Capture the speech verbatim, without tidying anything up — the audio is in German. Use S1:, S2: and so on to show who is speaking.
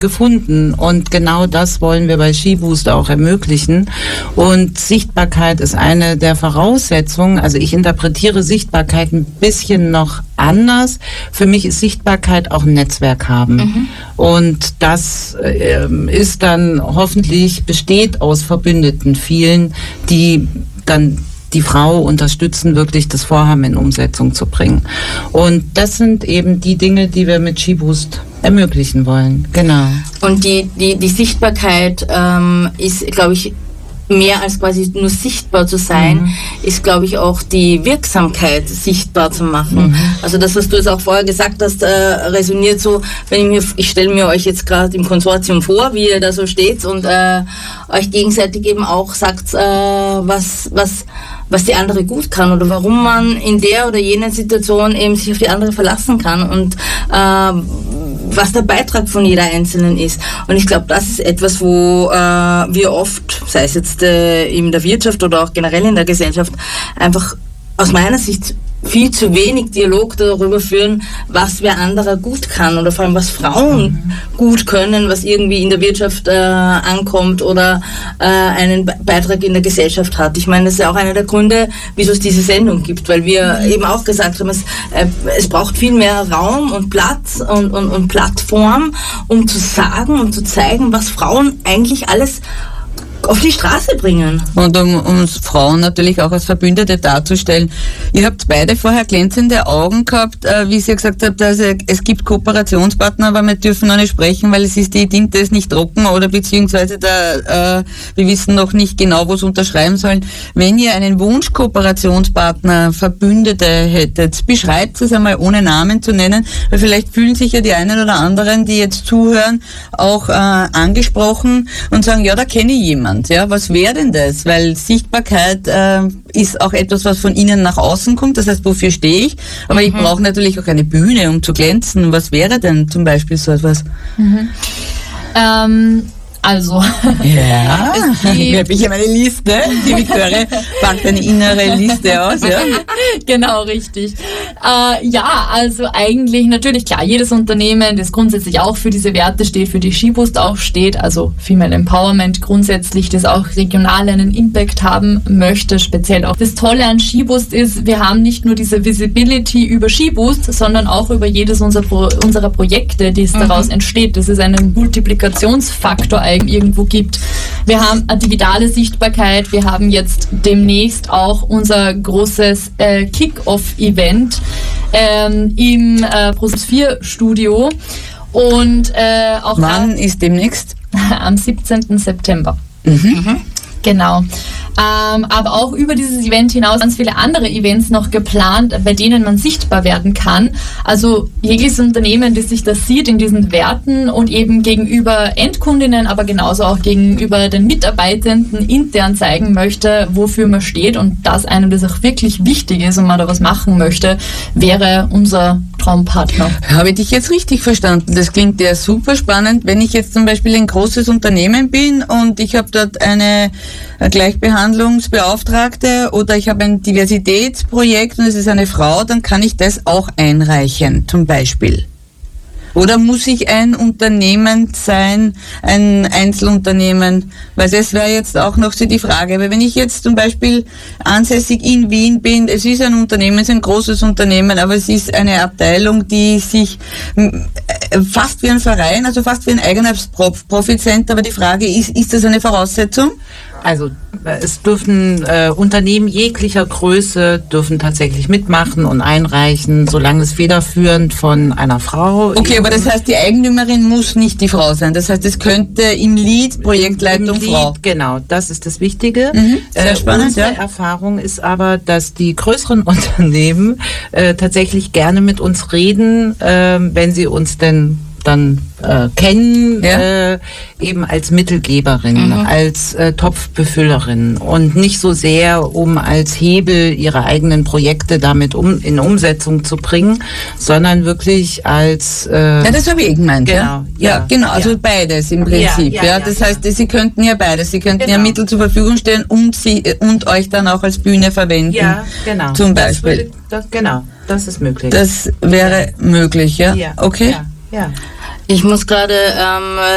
S1: gefunden und genau das wollen wir bei SheBoost auch ermöglichen und Sichtbarkeit ist eine der Voraussetzungen, also ich interpretiere Sichtbarkeit ein bisschen noch anders. Für mich ist Sichtbarkeit auch ein Netzwerk haben mhm. und das äh, ist dann hoffentlich besteht aus Verbündeten vielen, die dann die Frau unterstützen, wirklich das Vorhaben in Umsetzung zu bringen. Und das sind eben die Dinge, die wir mit SheBoost ermöglichen wollen. Genau.
S2: Und die, die, die Sichtbarkeit ähm, ist, glaube ich, mehr als quasi nur sichtbar zu sein, mhm. ist, glaube ich, auch die Wirksamkeit sichtbar zu machen. Mhm. Also das, was du jetzt auch vorher gesagt hast, äh, resoniert so, wenn ich mir, ich stelle mir euch jetzt gerade im Konsortium vor, wie ihr da so steht und äh, euch gegenseitig eben auch sagt, äh, was, was, was die andere gut kann oder warum man in der oder jener Situation eben sich auf die andere verlassen kann und äh, was der Beitrag von jeder Einzelnen ist. Und ich glaube, das ist etwas, wo äh, wir oft, sei es jetzt äh, in der Wirtschaft oder auch generell in der Gesellschaft, einfach aus meiner Sicht viel zu wenig Dialog darüber führen, was wer anderer gut kann oder vor allem was Frauen mhm. gut können, was irgendwie in der Wirtschaft äh, ankommt oder äh, einen Be- Beitrag in der Gesellschaft hat. Ich meine, das ist ja auch einer der Gründe, wieso es diese Sendung gibt, weil wir mhm. eben auch gesagt haben, es, äh, es braucht viel mehr Raum und Platz und, und, und Plattform, um zu sagen und zu zeigen, was Frauen eigentlich alles auf die Straße bringen.
S3: Und um uns Frauen natürlich auch als Verbündete darzustellen. Ihr habt beide vorher glänzende Augen gehabt, äh, wie ihr gesagt habt, also es gibt Kooperationspartner, aber wir dürfen noch nicht sprechen, weil es ist, die Tinte ist nicht trocken oder beziehungsweise da, äh, wir wissen noch nicht genau, wo es unterschreiben sollen. Wenn ihr einen Wunsch-Kooperationspartner, Verbündete hättet, beschreibt es einmal ohne Namen zu nennen, weil vielleicht fühlen sich ja die einen oder anderen, die jetzt zuhören, auch äh, angesprochen und sagen, ja, da kenne ich jemanden. Ja, was wäre denn das? Weil Sichtbarkeit äh, ist auch etwas, was von innen nach außen kommt. Das heißt, wofür stehe ich? Aber mhm. ich brauche natürlich auch eine Bühne, um zu glänzen. Was wäre denn zum Beispiel so etwas?
S4: Mhm. Ähm, also.
S3: Ja, ich habe hier meine Liste. Die Viktoria packt eine innere Liste aus. Ja?
S4: Genau, richtig. Äh, ja, also eigentlich natürlich klar, jedes Unternehmen, das grundsätzlich auch für diese Werte steht, für die SheBoost auch steht, also Female Empowerment grundsätzlich, das auch regional einen Impact haben möchte, speziell auch. Das Tolle an SheBoost ist, wir haben nicht nur diese Visibility über SheBoost, sondern auch über jedes unserer, Pro- unserer Projekte, die es mhm. daraus entsteht. Das ist ein Multiplikationsfaktor irgendwo gibt. Wir haben eine digitale Sichtbarkeit, wir haben jetzt demnächst auch unser großes äh, Kick-Off-Event ähm, im äh, ProSieben vier Studio und äh, auch
S3: wann ist demnächst?
S4: Am siebzehnten September.
S3: Mhm. Mhm.
S4: Genau. Ähm, aber auch über dieses Event hinaus ganz viele andere Events noch geplant, bei denen man sichtbar werden kann. Also jegliches Unternehmen, das sich das sieht in diesen Werten und eben gegenüber Endkundinnen, aber genauso auch gegenüber den Mitarbeitenden intern zeigen möchte, wofür man steht und das einem das auch wirklich wichtig ist und man da was machen möchte, wäre unser Traumpartner.
S3: Habe ich dich jetzt richtig verstanden? Das klingt ja super spannend. Wenn ich jetzt zum Beispiel ein großes Unternehmen bin und ich habe dort eine Gleichbehandlungsbeauftragte oder ich habe ein Diversitätsprojekt und es ist eine Frau, dann kann ich das auch einreichen, zum Beispiel. Oder muss ich ein Unternehmen sein, ein Einzelunternehmen? Weil das wäre jetzt auch noch so die Frage. Weil wenn ich jetzt zum Beispiel ansässig in Wien bin, es ist ein Unternehmen, es ist ein großes Unternehmen, aber es ist eine Abteilung, die sich fast wie ein Verein, also fast wie ein eigener Profitcenter, aber die Frage ist, ist das eine Voraussetzung?
S1: Also es dürfen äh, Unternehmen jeglicher Größe dürfen tatsächlich mitmachen und einreichen, solange es federführend von einer Frau.
S3: Okay, aber das heißt, die Eigentümerin muss nicht die Frau sein. Das heißt, es könnte im Lead Projektleitung Im Lead,
S1: Frau. Genau, das ist das Wichtige.
S3: Mhm, sehr
S1: äh,
S3: spannend.
S1: Unsere
S3: ja.
S1: Erfahrung ist aber, dass die größeren Unternehmen äh, tatsächlich gerne mit uns reden, äh, wenn sie uns denn dann äh, kennen,
S3: ja.
S1: äh, eben als Mittelgeberin, mhm. als äh, Topfbefüllerin und nicht so sehr, um als Hebel ihre eigenen Projekte damit um in Umsetzung zu bringen, sondern wirklich als... Äh,
S3: ja, das habe ich gemeint.
S1: Genau.
S3: Ja, ja, ja genau, also ja. beides im Prinzip. Ja, ja, ja das ja, heißt, ja. Sie könnten ja beides. Sie könnten genau. ja Mittel zur Verfügung stellen und sie und euch dann auch als Bühne verwenden.
S1: Ja, genau.
S3: Zum
S1: das
S3: Beispiel.
S1: Würde, das, genau, das ist möglich.
S3: Das wäre ja. möglich, ja?
S1: Ja.
S3: Okay.
S1: Ja. Ja.
S2: Ich muss gerade ähm,